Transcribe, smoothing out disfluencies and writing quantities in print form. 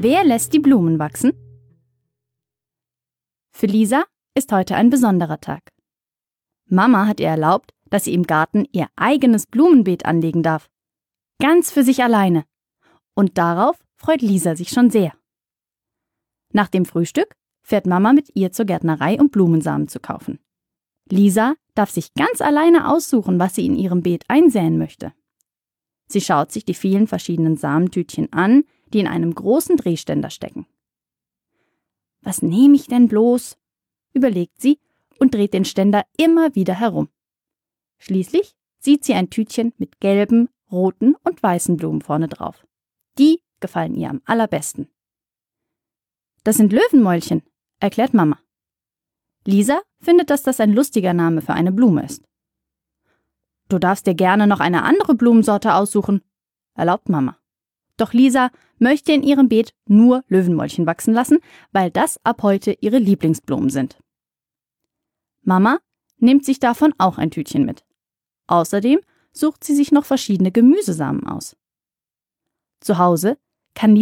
Wer lässt die Blumen wachsen? Für Lisa ist heute ein besonderer Tag. Mama hat ihr erlaubt, dass sie im Garten ihr eigenes Blumenbeet anlegen darf. Ganz für sich alleine. Und darauf freut Lisa sich schon sehr. Nach dem Frühstück fährt Mama mit ihr zur Gärtnerei, um Blumensamen zu kaufen. Lisa darf sich ganz alleine aussuchen, was sie in ihrem Beet einsäen möchte. Sie schaut sich die vielen verschiedenen Samentütchen an, die in einem großen Drehständer stecken. Was nehme ich denn bloß? Überlegt sie und dreht den Ständer immer wieder herum. Schließlich sieht sie ein Tütchen mit gelben, roten und weißen Blumen vorne drauf. Die gefallen ihr am allerbesten. Das sind Löwenmäulchen, erklärt Mama. Lisa findet, dass das ein lustiger Name für eine Blume ist. Du darfst dir gerne noch eine andere Blumensorte aussuchen, erlaubt Mama. Doch Lisa möchte in ihrem Beet nur Löwenmäulchen wachsen lassen, weil das ab heute ihre Lieblingsblumen sind. Mama nimmt sich davon auch ein Tütchen mit. Außerdem sucht sie sich noch verschiedene Gemüsesamen aus. Zu Hause kann